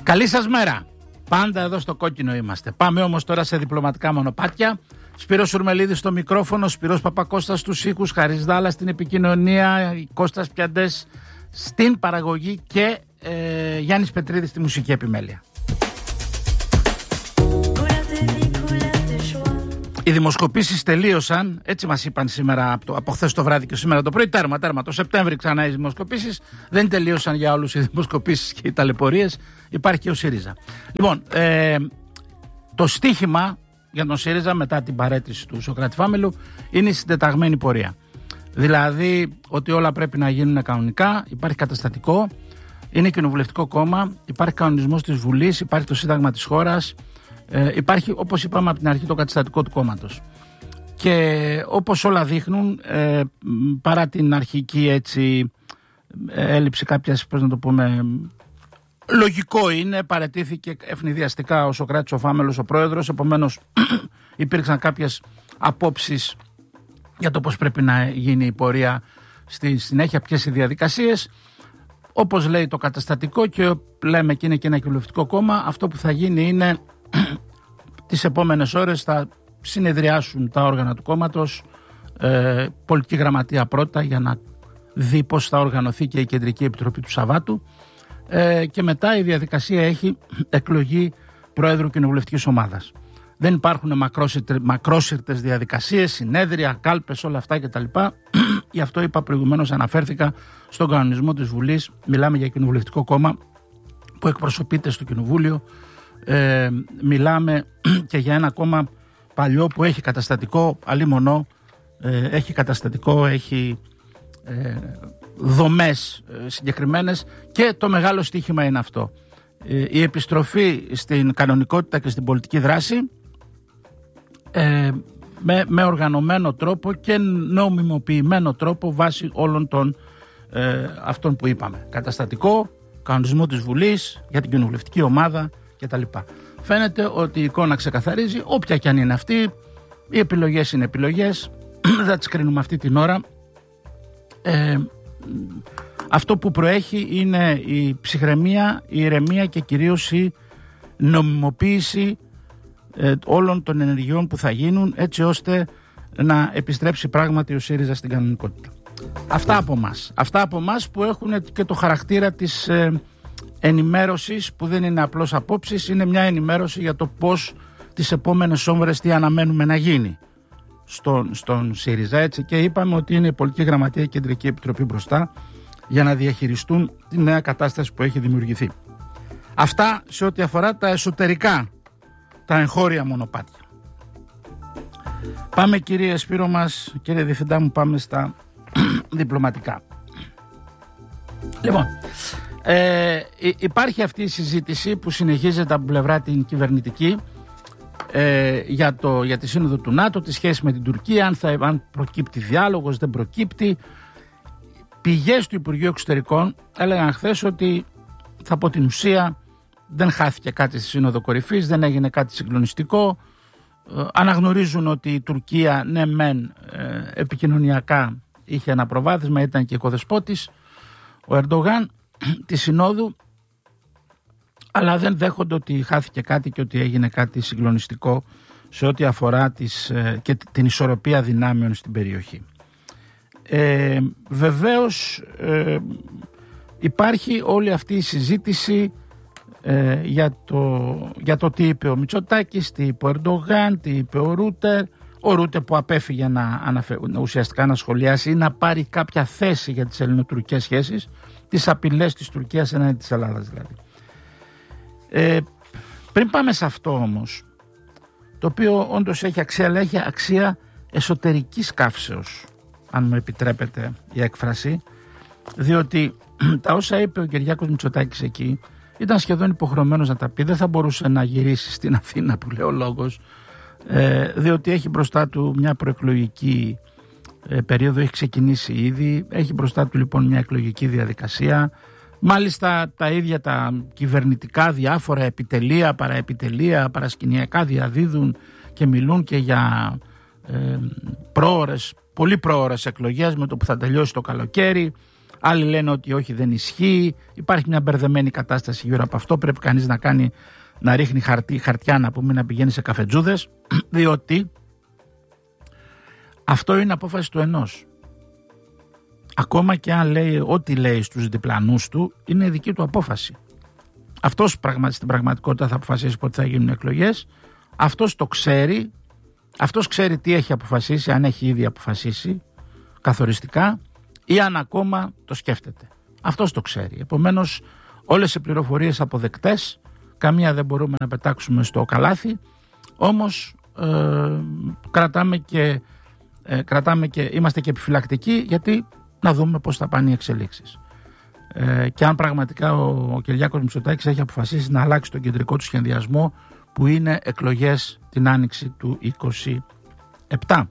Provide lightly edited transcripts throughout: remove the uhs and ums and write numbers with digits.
Καλή σας μέρα. Πάντα εδώ στο κόκκινο είμαστε. Πάμε όμως τώρα σε διπλωματικά μονοπάτια. Σπύρος Σουρμελίδης στο μικρόφωνο, Σπυρός Παπακώστας στους ήχους, Χαρίς Δάλλας στην επικοινωνία, Κώστας Πιαντές στην παραγωγή και Γιάννης Πετρίδης στη μουσική επιμέλεια. Οι δημοσκοπήσεις τελείωσαν, έτσι μας είπαν σήμερα από χθες το βράδυ και σήμερα το πρωί. Τέρμα. Το Σεπτέμβρη ξανά οι δημοσκοπήσεις. Δεν τελείωσαν για όλους οι δημοσκοπήσεις και οι ταλαιπωρίες. Υπάρχει και ο ΣΥΡΙΖΑ. Λοιπόν, το στίχημα για τον ΣΥΡΙΖΑ μετά την παραίτηση του Σωκράτη Φάμελου είναι η συντεταγμένη πορεία. Δηλαδή ότι όλα πρέπει να γίνουν κανονικά, υπάρχει καταστατικό, είναι κοινοβουλευτικό κόμμα, υπάρχει κανονισμός της Βουλής, υπάρχει το Σύνταγμα της χώρας. Υπάρχει, όπως είπαμε από την αρχή, το καταστατικό του κόμματος. Και όπως όλα δείχνουν, παρά την αρχική έτσι έλλειψη κάποιας, πώς να το πούμε, λογικό είναι, παραιτήθηκε ευνηδιαστικά ο Σωκράτης ο Φάμελος, ο πρόεδρος, επομένως υπήρξαν κάποιες απόψεις για το πώς πρέπει να γίνει η πορεία στη συνέχεια, ποιες οι διαδικασίες. Όπως λέει το καταστατικό και λέμε και είναι και ένα κοινοβουλευτικό κόμμα, αυτό που θα γίνει είναι τις επόμενες ώρες θα συνεδριάσουν τα όργανα του κόμματος, πολιτική γραμματεία πρώτα για να δει πώς θα οργανωθεί και η Κεντρική Επιτροπή του Σαββάτου, και μετά η διαδικασία έχει εκλογή Προέδρου Κοινοβουλευτικής Ομάδας. Δεν υπάρχουν μακρόσυρτες διαδικασίες, συνέδρια, κάλπες, όλα αυτά κτλ. Γι' αυτό είπα προηγουμένως, αναφέρθηκα στον κανονισμό της Βουλής. Μιλάμε για κοινοβουλευτικό κόμμα που εκπροσωπείται στο Κοινοβούλιο. Μιλάμε και για ένα κόμμα παλιό που έχει καταστατικό, αλλήμονο, έχει καταστατικό, έχει δομές συγκεκριμένες, και το μεγάλο στοίχημα είναι αυτό. Η επιστροφή στην κανονικότητα και στην πολιτική δράση με οργανωμένο τρόπο και νομιμοποιημένο τρόπο βάσει όλων των αυτών που είπαμε. Καταστατικό, κανονισμό της Βουλής για την κοινοβουλευτική ομάδα κτλ. Φαίνεται ότι η εικόνα ξεκαθαρίζει, όποια και αν είναι αυτή. Οι επιλογές είναι επιλογές, δεν θα τις κρίνουμε αυτή την ώρα. Αυτό που προέχει είναι η ψυχραιμία, η ηρεμία και κυρίως η νομιμοποίηση όλων των ενεργειών που θα γίνουν, έτσι ώστε να επιστρέψει πράγματι ο ΣΥΡΙΖΑ στην κανονικότητα. Αυτά από μας που έχουν και το χαρακτήρα της ενημέρωσης, που δεν είναι απλώς απόψεις, είναι μια ενημέρωση για το πώς τις επόμενες ώρες τι αναμένουμε να γίνει στον ΣΥΡΙΖΑ, έτσι, και είπαμε ότι είναι η Πολιτική Γραμματεία και η Κεντρική Επιτροπή μπροστά για να διαχειριστούν τη νέα κατάσταση που έχει δημιουργηθεί. Αυτά σε ό,τι αφορά τα εσωτερικά, τα εγχώρια μονοπάτια. Πάμε, κύριε Σπύρο μας, κύριε Διευθυντά μου, πάμε στα διπλωματικά. Λοιπόν, υπάρχει αυτή η συζήτηση που συνεχίζεται από πλευρά την κυβερνητική για τη σύνοδο του ΝΑΤΟ, τη σχέση με την Τουρκία, αν προκύπτει διάλογος, δεν προκύπτει. Πηγές του Υπουργείου Εξωτερικών έλεγαν χθες ότι από την ουσία δεν χάθηκε κάτι στη Σύνοδο Κορυφής, δεν έγινε κάτι συγκλονιστικό. Αναγνωρίζουν ότι η Τουρκία, ναι μεν, επικοινωνιακά είχε ένα προβάδισμα, ήταν και οικοδεσπότης ο Ερντογάν της Συνόδου, αλλά δεν δέχονται ότι χάθηκε κάτι και ότι έγινε κάτι συγκλονιστικό σε ό,τι αφορά και την ισορροπία δυνάμεων στην περιοχή. Βεβαίως υπάρχει όλη αυτή η συζήτηση για το τι είπε ο Μητσοτάκης, τι είπε ο Ερντογάν, τι είπε ο Ρούτε που απέφυγε ουσιαστικά να σχολιάσει ή να πάρει κάποια θέση για τις ελληνοτουρκικές σχέσεις, τις απειλές της Τουρκίας εναντί της Ελλάδας δηλαδή. Πριν πάμε σε αυτό όμως, το οποίο όντως έχει αξία, αλλά έχει αξία εσωτερικής καύσεως, αν μου επιτρέπετε η έκφραση, διότι τα όσα είπε ο Κυριάκος Μητσοτάκης εκεί ήταν σχεδόν υποχρεωμένος να τα πει, δεν θα μπορούσε να γυρίσει στην Αθήνα που λέει ο λόγος, διότι έχει μπροστά του μια προεκλογική περίοδο, έχει ξεκινήσει ήδη, έχει μπροστά του λοιπόν μια εκλογική διαδικασία. Μάλιστα τα ίδια τα κυβερνητικά διάφορα επιτελεία, παραεπιτελεία, παρασκηνιακά διαδίδουν και μιλούν και για πολύ πρόωρες εκλογές με το που θα τελειώσει το καλοκαίρι. Άλλοι λένε ότι όχι, δεν ισχύει. Υπάρχει μια μπερδεμένη κατάσταση γύρω από αυτό. Πρέπει κανείς να ρίχνει χαρτιά, να πούμε, να πηγαίνει σε καφετζούδες, διότι αυτό είναι απόφαση του ενός. Ακόμα και αν λέει ό,τι λέει στους διπλανούς του, είναι δική του απόφαση. Αυτός στην πραγματικότητα θα αποφασίσει πότε θα γίνουν εκλογές. Αυτός το ξέρει. Αυτός ξέρει τι έχει αποφασίσει, αν έχει ήδη αποφασίσει καθοριστικά ή αν ακόμα το σκέφτεται. Αυτός το ξέρει. Επομένως, όλες οι πληροφορίες αποδεκτές, καμία δεν μπορούμε να πετάξουμε στο καλάθι, όμως κρατάμε και είμαστε και επιφυλακτικοί, γιατί να δούμε πώς θα πάνε οι εξελίξεις. Και αν πραγματικά ο Κυριάκος Μητσοτάκης έχει αποφασίσει να αλλάξει τον κεντρικό του σχεδιασμό, που είναι εκλογές την άνοιξη του 2027.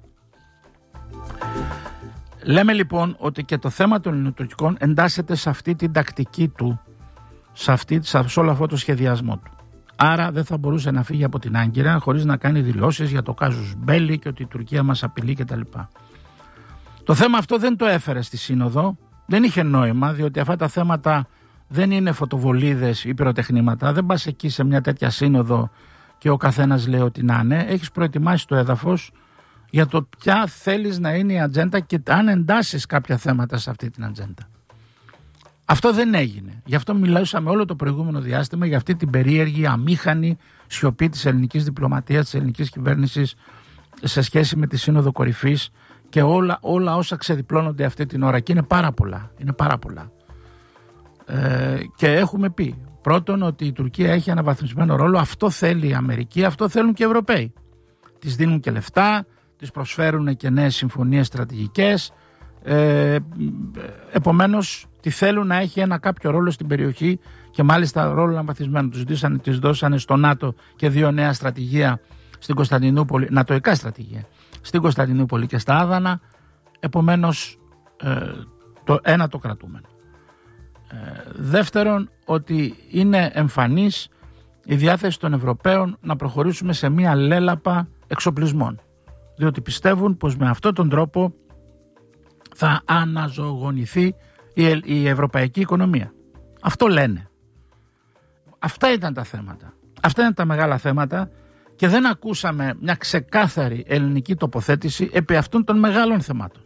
Λέμε λοιπόν ότι και το θέμα των ελληνοτουρκικών εντάσσεται σε αυτή την τακτική του, σε όλο αυτό το σχεδιασμό του. Άρα δεν θα μπορούσε να φύγει από την Άγκυρα χωρίς να κάνει δηλώσεις για το κάζους μπέλι και ότι η Τουρκία μας απειλεί κτλ. Το θέμα αυτό δεν το έφερε στη Σύνοδο, δεν είχε νόημα, διότι αυτά τα θέματα δεν είναι φωτοβολίδες ή πυροτεχνήματα. Δεν πας εκεί σε μια τέτοια σύνοδο και ο καθένας λέει ότι να είναι. Έχεις προετοιμάσει το έδαφος για το ποια θέλεις να είναι η ατζέντα και αν εντάσσεις κάποια θέματα σε αυτή την ατζέντα. Αυτό δεν έγινε. Γι' αυτό μιλούσαμε όλο το προηγούμενο διάστημα για αυτή την περίεργη, αμήχανη σιωπή της ελληνικής διπλωματίας, της ελληνικής κυβέρνησης σε σχέση με τη Σύνοδο Κορυφής και όλα όσα ξεδιπλώνονται αυτή την ώρα. Και είναι πάρα πολλά. Είναι πάρα πολλά. Και έχουμε πει πρώτον ότι η Τουρκία έχει αναβαθμισμένο ρόλο. Αυτό θέλει η Αμερική, αυτό θέλουν και οι Ευρωπαίοι. Της δίνουν και λεφτά, της προσφέρουν και νέες συμφωνίες στρατηγικές. Επομένως τη θέλουν να έχει ένα κάποιο ρόλο στην περιοχή και μάλιστα ρόλο αναβαθμισμένο. Της δώσανε στο ΝΑΤΟ και 2 νέα στρατηγία στην Κωνσταντινούπολη, νατοϊκά στρατηγία, στην Κωνσταντινούπολη και στα Άδανα. Επομένως το κρατούμενο. Δεύτερον, ότι είναι εμφανής η διάθεση των Ευρωπαίων να προχωρήσουμε σε μια λέλαπα εξοπλισμών, διότι πιστεύουν πως με αυτόν τον τρόπο θα αναζωογονηθεί η ευρωπαϊκή οικονομία. Αυτό λένε. Αυτά ήταν τα θέματα. Αυτά είναι τα μεγάλα θέματα και δεν ακούσαμε μια ξεκάθαρη ελληνική τοποθέτηση επί αυτών των μεγάλων θεμάτων.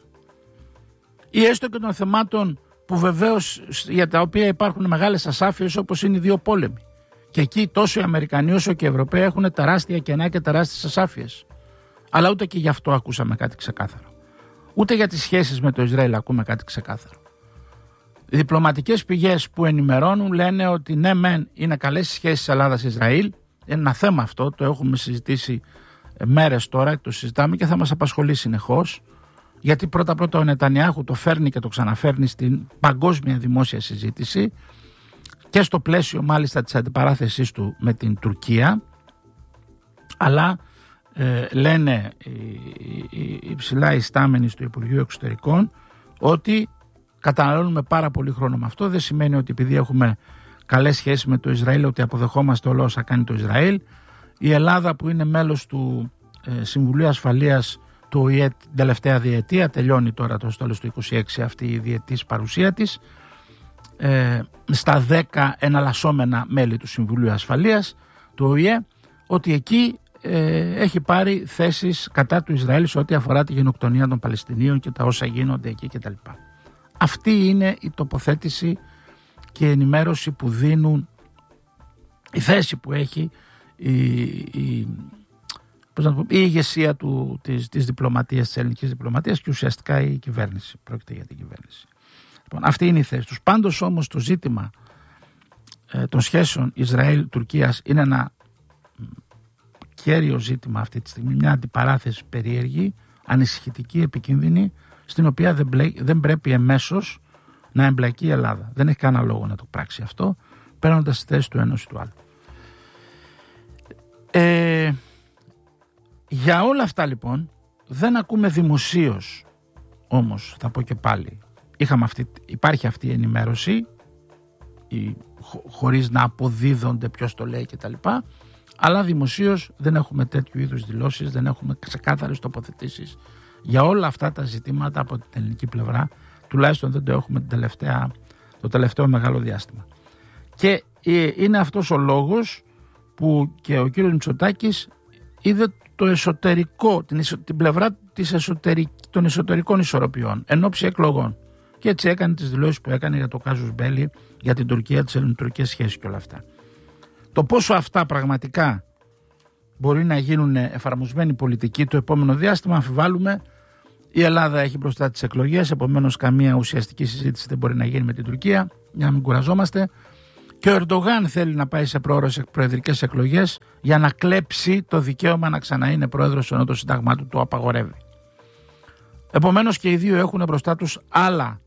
Ή έστω και των θεμάτων που βεβαίως για τα οποία υπάρχουν μεγάλες ασάφειες, όπως είναι οι 2 πόλεμοι. Και εκεί τόσο οι Αμερικανοί όσο και οι Ευρωπαίοι έχουν τεράστια κενά και τεράστιες ασάφειες. Αλλά ούτε και γι' αυτό ακούσαμε κάτι ξεκάθαρο. Ούτε για τις σχέσεις με το Ισραήλ ακούμε κάτι ξεκάθαρο. Οι διπλωματικές πηγές που ενημερώνουν λένε ότι ναι μεν είναι καλές σχέσεις Ελλάδας-Ισραήλ. Είναι ένα θέμα αυτό, το έχουμε συζητήσει μέρες τώρα, το συζητάμε και θα μας απασχολεί συνεχώς. Γιατί πρώτα ο Νετανιάχου το φέρνει και το ξαναφέρνει στην παγκόσμια δημόσια συζήτηση και στο πλαίσιο μάλιστα της αντιπαράθεσής του με την Τουρκία, αλλά λένε οι ψηλά ιστάμενοι στο Υπουργείο Εξωτερικών ότι καταναλώνουμε πάρα πολύ χρόνο με αυτό. Δεν σημαίνει ότι επειδή έχουμε καλές σχέσεις με το Ισραήλ ότι αποδεχόμαστε όλα όσα κάνει το Ισραήλ. Η Ελλάδα που είναι μέλος του Συμβουλίου Ασφαλείας του ΟΗΕ την τελευταία διετία, τελειώνει τώρα το τέλος του 26 αυτή η διετής παρουσία της, στα 10 εναλλασσόμενα μέλη του Συμβουλίου Ασφαλείας του ΟΗΕ, ότι εκεί έχει πάρει θέσεις κατά του Ισραήλ σε ό,τι αφορά τη γενοκτονία των Παλαιστινίων και τα όσα γίνονται εκεί κτλ. Αυτή είναι η τοποθέτηση και η ενημέρωση που δίνουν, η θέση που έχει η ηγεσία της διπλωματίας, της ελληνικής διπλωματίας και ουσιαστικά η κυβέρνηση. Πρόκειται για την κυβέρνηση. Λοιπόν, αυτή είναι η θέση τους. Πάντως όμως το ζήτημα των σχέσεων Ισραήλ-Τουρκίας είναι ένα κέριο ζήτημα αυτή τη στιγμή, μια αντιπαράθεση περίεργη, ανησυχητική, επικίνδυνη, στην οποία δεν πρέπει εμέσως να εμπλακεί η Ελλάδα. Δεν έχει κανένα λόγο να το πράξει αυτό, παίρνοντας τη θέση του ενός ή του άλλου. Για όλα αυτά λοιπόν δεν ακούμε δημοσίως, όμως θα πω και πάλι, υπάρχει αυτή η ενημέρωση χωρίς να αποδίδονται ποιος το λέει κτλ. Αλλά δημοσίως δεν έχουμε τέτοιου είδους δηλώσεις, δεν έχουμε ξεκάθαρες τοποθετήσεις για όλα αυτά τα ζητήματα από την ελληνική πλευρά, τουλάχιστον δεν το έχουμε το τελευταίο μεγάλο διάστημα. Και είναι αυτός ο λόγος που και ο κύριος Μητσοτάκης είδε το εσωτερικό, την πλευρά των εσωτερικών ισορροπιών εν ώψη εκλογών. Και έτσι έκανε τις δηλώσεις που έκανε για το κάζους μπέλι, για την Τουρκία, τις ελληνοτουρκικές σχέσεις και όλα αυτά. Το πόσο αυτά πραγματικά μπορεί να γίνουν εφαρμοσμένη πολιτική το επόμενο διάστημα αμφιβάλλουμε. Η Ελλάδα έχει μπροστά τις εκλογές, επομένως καμία ουσιαστική συζήτηση δεν μπορεί να γίνει με την Τουρκία, για να μην κουραζόμαστε. Και ο Ερντογάν θέλει να πάει σε προεδρικές εκλογές για να κλέψει το δικαίωμα να ξαναείνε πρόεδρος, ενώ το Σύνταγμά του το απαγορεύει. Επομένως και οι δύο έχουν μπροστά τους άλλα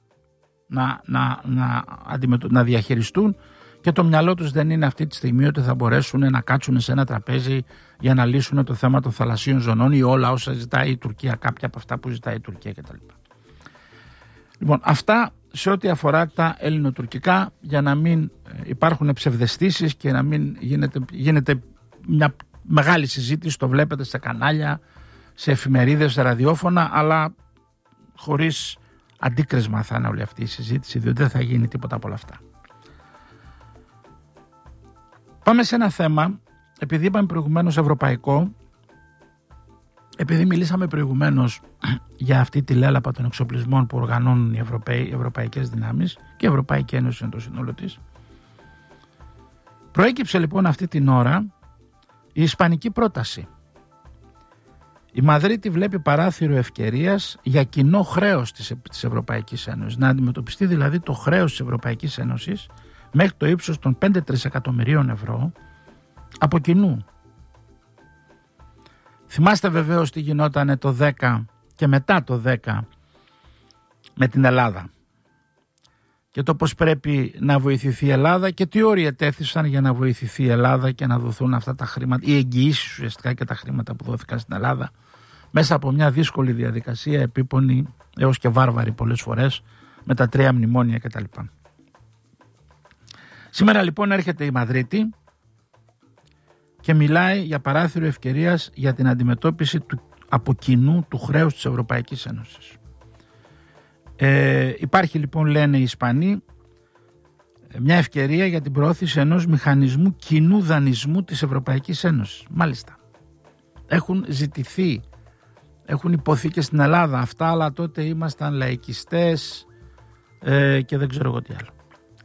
να διαχειριστούν και το μυαλό τους δεν είναι αυτή τη στιγμή ότι θα μπορέσουν να κάτσουν σε ένα τραπέζι για να λύσουν το θέμα των θαλασσίων ζωνών ή όλα όσα ζητάει η Τουρκία, κάποια από αυτά που ζητάει η Τουρκία κτλ. Λοιπόν, αυτά σε ό,τι αφορά τα ελληνοτουρκικά, για να μην υπάρχουν ψευδαισθήσεις και να μην γίνεται μια μεγάλη συζήτηση, το βλέπετε σε κανάλια, σε εφημερίδες, σε ραδιόφωνα, αλλά χωρίς αντίκρισμα θα είναι όλη αυτή η συζήτηση, διότι δεν θα γίνει τίποτα από όλα αυτά. Πάμε σε ένα θέμα, επειδή είπαμε προηγουμένως ευρωπαϊκό, επειδή μιλήσαμε προηγουμένως για αυτή τη λέλαπα των εξοπλισμών που οργανώνουν οι ευρωπαϊκές δυνάμεις και η Ευρωπαϊκή Ένωση είναι το σύνολο της, προέκυψε λοιπόν αυτή την ώρα η ισπανική πρόταση. Η Μαδρίτη βλέπει παράθυρο ευκαιρίας για κοινό χρέος της Ευρωπαϊκής Ένωσης, να αντιμετωπιστεί δηλαδή το χρέος της Ευρωπαϊκής Ένωσης μέχρι το ύψος των 5 τρισεκατομμυρίων ευρώ από κοινού. Θυμάστε βεβαίως τι γινόταν το 10 και μετά το 10 με την Ελλάδα και το πώς πρέπει να βοηθηθεί η Ελλάδα και τι όροι ετέθησαν για να βοηθηθεί η Ελλάδα και να δοθούν αυτά τα χρήματα, οι εγγυήσεις ουσιαστικά και τα χρήματα που δόθηκαν στην Ελλάδα μέσα από μια δύσκολη διαδικασία, επίπονη έως και βάρβαρη πολλές φορές, με τα 3 μνημόνια κτλ. Σήμερα λοιπόν έρχεται η Μαδρίτη και μιλάει για παράθυρο ευκαιρίας για την αντιμετώπιση από κοινού του χρέους της Ευρωπαϊκής Ένωσης. Υπάρχει λοιπόν, λένε οι Ισπανοί, μια ευκαιρία για την προώθηση ενός μηχανισμού κοινού δανεισμού της Ευρωπαϊκής Ένωσης. Μάλιστα. Έχουν ζητηθεί, έχουν υποθεί και στην Ελλάδα αυτά, αλλά τότε ήμασταν λαϊκιστές και δεν ξέρω εγώ τι άλλο.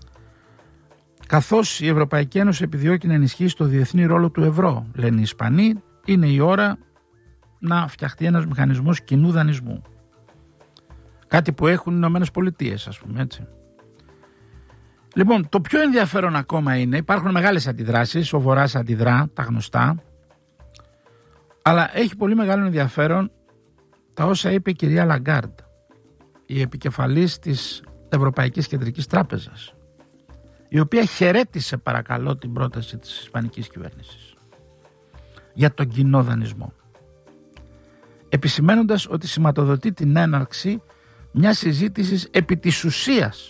Καθώς η Ευρωπαϊκή Ένωση επιδιώκει να ενισχύσει το διεθνή ρόλο του ευρώ, λένε οι Ισπανοί, είναι η ώρα να φτιαχτεί ένας μηχανισμός κοινού δανεισμού. Κάτι που έχουν οι Ηνωμένες Πολιτείες, ας πούμε, έτσι. Λοιπόν, το πιο ενδιαφέρον ακόμα είναι, υπάρχουν μεγάλες αντιδράσεις, ο Βορράς αντιδρά, τα γνωστά, αλλά έχει πολύ μεγάλο ενδιαφέρον τα όσα είπε η κυρία Λαγκάρντ, η επικεφαλής της Ευρωπαϊκής Κεντρικής Τράπεζας, η οποία χαιρέτησε παρακαλώ την πρόταση της ισπανικής κυβέρνησης για τον κοινό δανεισμό, επισημαίνοντας ότι σηματοδοτεί την έναρξη μια συζήτησης επί της ουσίας.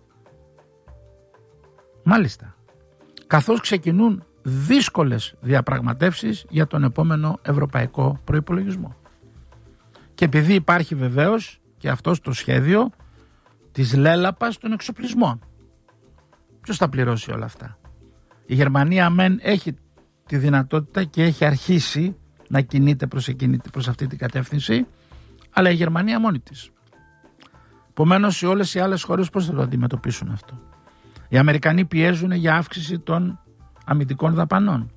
Μάλιστα, καθώς ξεκινούν δύσκολες διαπραγματεύσεις για τον επόμενο ευρωπαϊκό προϋπολογισμό. Και επειδή υπάρχει βεβαίως και αυτό το σχέδιο της λέλαπας των εξοπλισμών. Ποιος θα πληρώσει όλα αυτά? Η Γερμανία μεν έχει τη δυνατότητα και έχει αρχίσει να κινείται προς αυτή την κατεύθυνση, αλλά η Γερμανία μόνη της. Επομένως, όλες οι άλλες χώρες πώς θα το αντιμετωπίσουν αυτό? Οι Αμερικανοί πιέζουν για αύξηση των αμυντικών δαπανών.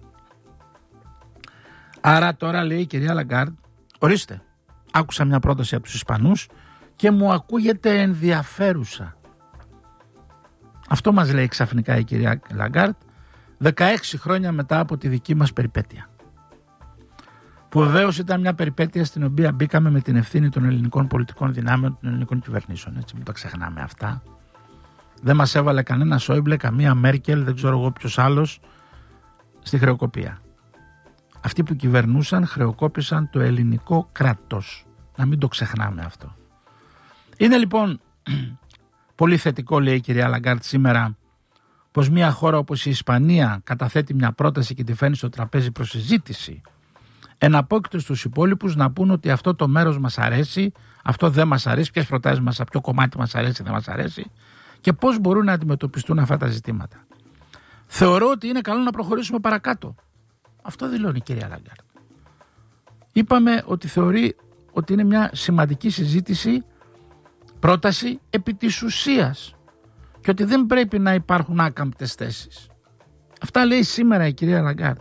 Άρα τώρα λέει η κυρία Λαγκάρντ, ορίστε, άκουσα μια πρόταση από τους Ισπανούς και μου ακούγεται ενδιαφέρουσα. Αυτό μας λέει ξαφνικά η κυρία Λαγκάρντ 16 χρόνια μετά από τη δική μας περιπέτεια. Που βεβαίως ήταν μια περιπέτεια στην οποία μπήκαμε με την ευθύνη των ελληνικών πολιτικών δυνάμεων, των ελληνικών κυβερνήσεων. Έτσι, μην τα ξεχνάμε αυτά. Δεν μας έβαλε κανένα Σόιμπλε, καμία Μέρκελ, δεν ξέρω εγώ ποιος άλλος, στη χρεοκοπία. Αυτοί που κυβερνούσαν χρεοκόπησαν το ελληνικό κράτος. Να μην το ξεχνάμε αυτό. Είναι λοιπόν πολύ θετικό, λέει η κυρία Λαγκάρντ σήμερα, πως μια χώρα όπως η Ισπανία καταθέτει μια πρόταση και τη φέρνει στο τραπέζι προς συζήτηση εναπόκειται στους υπόλοιπους να πούν ότι αυτό το μέρος μας αρέσει, αυτό δεν μας αρέσει, ποιες προτάσεις μας, ποιο κομμάτι μας αρέσει, δεν μας αρέσει και πώς μπορούν να αντιμετωπιστούν αυτά τα ζητήματα. Θεωρώ ότι είναι καλό να προχωρήσουμε παρακάτω. Αυτό δηλώνει η κυρία Λαγκάρντ. Είπαμε ότι θεωρεί ότι είναι μια σημαντική συζήτηση, πρόταση επί της ουσίας και ότι δεν πρέπει να υπάρχουν άκαμπτες θέσεις. Αυτά λέει σήμερα η κυρία Λαγκάρντ.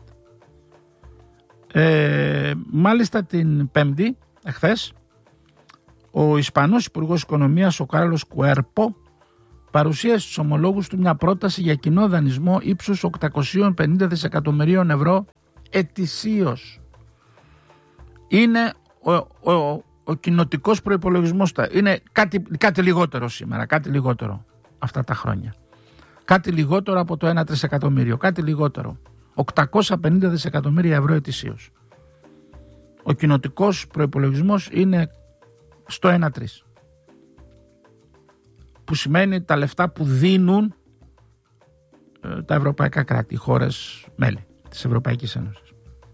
Μάλιστα την Πέμπτη, εχθές, ο Ισπανός Υπουργός Οικονομίας, ο Κάρλος Κουέρπο, παρουσίασε στους ομολόγους του μια πρόταση για κοινό δανεισμό ύψους 850 δισεκατομμυρίων ευρώ ετησίως. Είναι ο κοινοτικός προϋπολογισμός, είναι κάτι λιγότερο σήμερα, κάτι λιγότερο αυτά τα χρόνια. Κάτι λιγότερο από το 1 τρισεκατομμύριο, κάτι λιγότερο. 850 δισεκατομμύρια ευρώ ετησίως. Ο κοινοτικός προϋπολογισμός είναι στο 1-3. Που σημαίνει τα λεφτά που δίνουν τα ευρωπαϊκά κράτη, οι χώρες μέλη της Ευρωπαϊκής Ένωσης.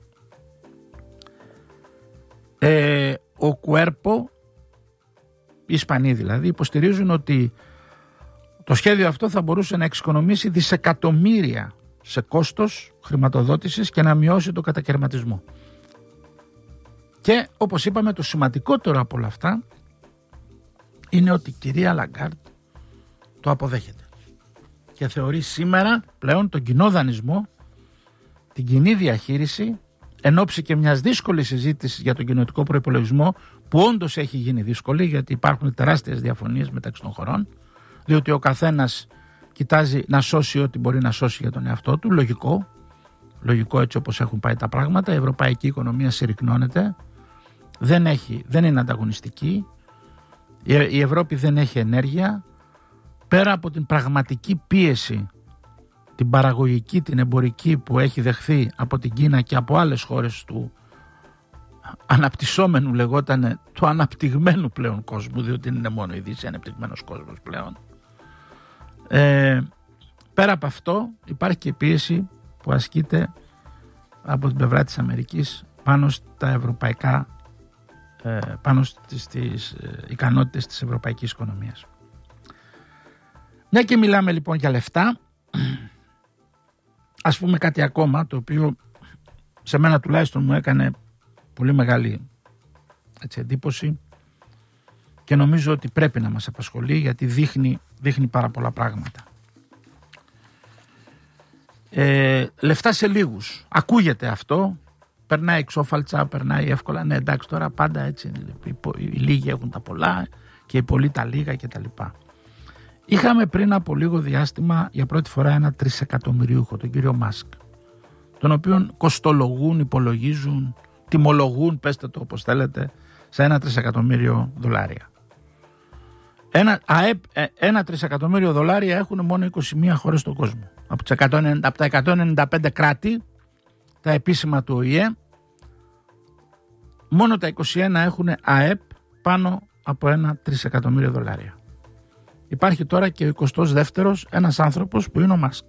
Ο Κουέρπο, οι Ισπανοί δηλαδή, υποστηρίζουν ότι το σχέδιο αυτό θα μπορούσε να εξοικονομήσει δισεκατομμύρια σε κόστος χρηματοδότησης και να μειώσει το κατακαιρματισμό. Και όπως είπαμε, το σημαντικότερο από όλα αυτά είναι ότι η κυρία Λαγκάρντ το αποδέχεται και θεωρεί σήμερα πλέον τον κοινό δανεισμό, την κοινή διαχείριση, εν ώψη και μιας δύσκολης συζήτησης για τον κοινοτικό προϋπολογισμό, που όντως έχει γίνει δύσκολη γιατί υπάρχουν τεράστιες διαφωνίες μεταξύ των χωρών, διότι ο καθένας κοιτάζει να σώσει ό,τι μπορεί να σώσει για τον εαυτό του. Λογικό έτσι όπως έχουν πάει τα πράγματα. Η ευρωπαϊκή οικονομία συρρυκνώνεται, δεν είναι ανταγωνιστική, η Ευρώπη δεν έχει ενέργεια. Πέρα από την πραγματική πίεση, την παραγωγική, την εμπορική που έχει δεχθεί από την Κίνα και από άλλες χώρες του αναπτυσσόμενου, λεγότανε, του αναπτυγμένου πλέον κόσμου, διότι είναι μόνο η Δύση αναπτυγμένος κόσμος πλέον. Πέρα από αυτό υπάρχει και η πίεση που ασκείται από την πλευρά της Αμερικής πάνω στα ευρωπαϊκά, πάνω στις ικανότητες της ευρωπαϊκής οικονομίας. Μια και μιλάμε λοιπόν για λεφτά, ας πούμε κάτι ακόμα το οποίο σε μένα τουλάχιστον μου έκανε πολύ μεγάλη εντύπωση και νομίζω ότι πρέπει να μας απασχολεί γιατί δείχνει πάρα πολλά πράγματα. Λεφτά σε λίγους. Ακούγεται αυτό, περνάει εξώφαλτσα, περνάει εύκολα. Ναι, εντάξει, τώρα πάντα έτσι οι λίγοι έχουν τα πολλά και οι πολλοί τα λίγα κτλ. Είχαμε πριν από λίγο διάστημα για πρώτη φορά ένα τρισεκατομμυριούχο, τον κύριο Μάσκ, τον οποίον κοστολογούν, υπολογίζουν, τιμολογούν, πέστε το όπως θέλετε, σε $1 τρισεκατομμύριο. $1 τρισεκατομμύριο έχουν μόνο 21 χώρες στον κόσμο. Από τα 195 κράτη, τα επίσημα του ΟΗΕ, μόνο τα 21 έχουν ΑΕΠ πάνω από $1 τρισεκατομμύριο. Υπάρχει τώρα και ο 22ος ένας άνθρωπος που είναι ο Μάσκ,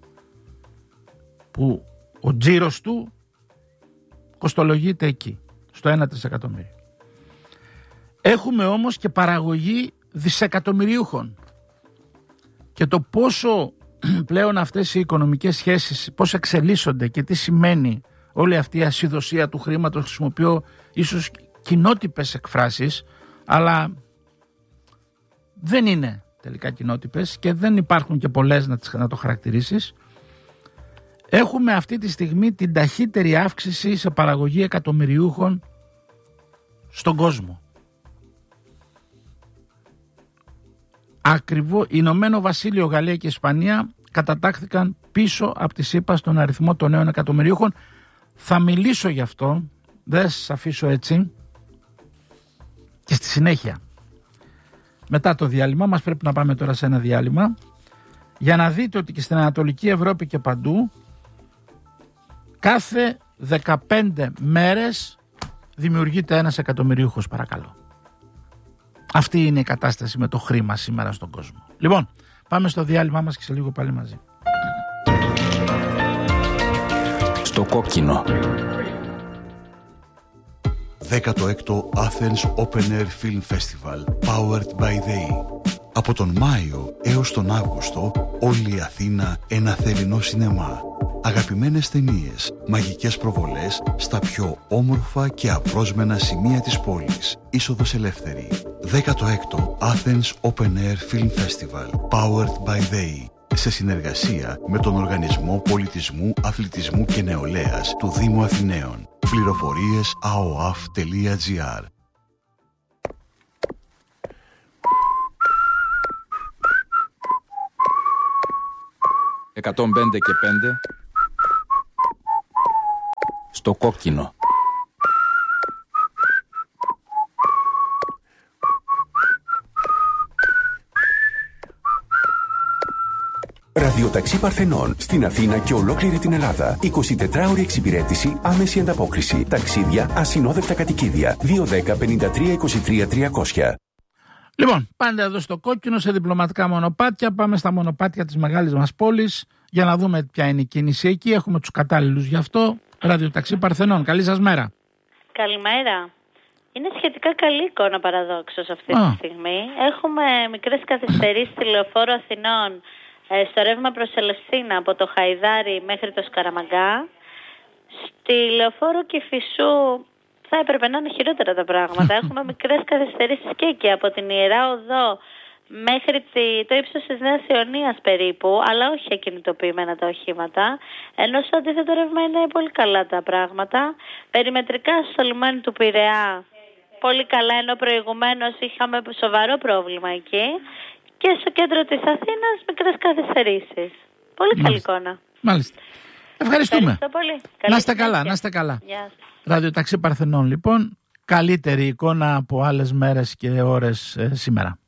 που ο τζίρος του κοστολογείται εκεί, στο 1 τρισεκατομμύριο. Έχουμε όμως και παραγωγή δισεκατομμυριούχων και το πόσο πλέον αυτές οι οικονομικές σχέσεις πώς εξελίσσονται και τι σημαίνει όλη αυτή η ασυδοσία του χρήματος. Χρησιμοποιώ ίσως κοινότυπες εκφράσεις, αλλά δεν είναι τελικά κοινότυπες και δεν υπάρχουν και πολλές να το χαρακτηρίσεις. Έχουμε αυτή τη στιγμή την ταχύτερη αύξηση σε παραγωγή εκατομμυριούχων στον κόσμο. Ηνωμένο Βασίλειο, Γαλλία και Ισπανία κατατάχθηκαν πίσω από τη ΣΥΠΑ στον αριθμό των νέων εκατομμυριούχων. Θα μιλήσω γι' αυτό, δεν σας αφήσω έτσι, και στη συνέχεια. Μετά το διάλειμμα μας, πρέπει να πάμε τώρα σε ένα διάλειμμα, για να δείτε ότι και στην Ανατολική Ευρώπη και παντού κάθε 15 μέρες δημιουργείται ένας εκατομμυριούχος, παρακαλώ. Αυτή είναι η κατάσταση με το χρήμα σήμερα στον κόσμο. Λοιπόν, πάμε στο διάλειμμα μας και σε λίγο πάλι μαζί. Στο κόκκινο. 16ο Athens Open Air Film Festival, powered by ΔΕΗ. Από τον Μάιο έως τον Αύγουστο, όλη η Αθήνα ένα θερινό σινεμά. Αγαπημένες ταινίες, μαγικές προβολές στα πιο όμορφα και απρόσμενα σημεία της πόλης. Είσοδος ελεύθερη. 16ο Athens Open Air Film Festival, powered by ΔΕΗ. Σε συνεργασία με τον Οργανισμό Πολιτισμού, Αθλητισμού και Νεολαίας του Δήμου Αθηναίων. Πληροφορίες aoaf.gr. «105 και 5» στο κόκκινο. Ραδιοταξί Παρθενών στην Αθήνα και ολόκληρη την Ελλάδα. 24ωρη εξυπηρέτηση, άμεση ανταπόκριση. Ταξίδια, ασυνόδευτα κατοικίδια. 210-53-23-300. Λοιπόν, πάντα εδώ στο κόκκινο σε διπλωματικά μονοπάτια. Πάμε στα μονοπάτια της μεγάλης μας πόλης για να δούμε ποια είναι η κίνηση εκεί. Έχουμε τους κατάλληλους γι' αυτό. Ραδιοταξί Παρθενών. Καλή σας μέρα. Καλημέρα. Είναι σχετικά καλή εικόνα παραδόξως αυτή τη στιγμή. Έχουμε μικρές καθυστερήσεις στη Λεωφόρο Αθηνών στο ρεύμα προς Ελευσίνα από το Χαϊδάρι μέχρι το Σκαραμαγκά. Στη Λεωφόρο Κηφισού θα έπρεπε να είναι χειρότερα τα πράγματα. Έχουμε μικρές καθυστερήσεις και εκεί από την Ιερά Οδό μέχρι το ύψος της Νέας Ιωνίας περίπου, αλλά όχι ακινητοποιημένα τα οχήματα. Ενώ στο αντίθετο ρεύμα είναι πολύ καλά τα πράγματα. Περιμετρικά στο λιμάνι του Πειραιά πολύ καλά, ενώ προηγουμένως είχαμε σοβαρό πρόβλημα εκεί. Και στο κέντρο της Αθήνας μικρές καθυστερήσεις. Πολύ καλή εικόνα. Μάλιστα. Ευχαριστούμε. Ευχαριστώ πολύ. Να είστε καλά, να είστε καλά. Ραδιοταξί Παρθενών λοιπόν. Καλύτερη εικόνα από άλλες μέρες και ώρες σήμερα.